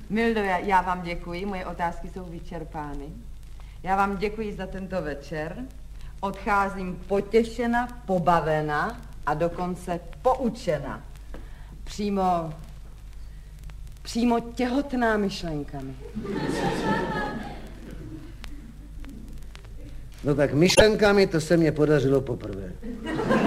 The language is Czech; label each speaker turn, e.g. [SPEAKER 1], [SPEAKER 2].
[SPEAKER 1] Mildo, já vám děkuji, moje otázky jsou vyčerpány. Já vám děkuji za tento večer. Odcházím potěšena, pobavena a dokonce poučena. Přímo těhotná myšlenkami.
[SPEAKER 2] No tak myšlenkami to se mně podařilo poprvé.